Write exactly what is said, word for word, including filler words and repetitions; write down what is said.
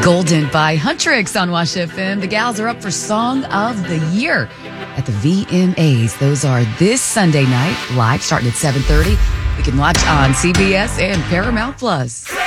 Golden by Huntrix on Wash F M. The gals are up for Song of the Year at the V M As. Those are this Sunday night, live, starting at seven thirty. We can watch on C B S and Paramount Plus.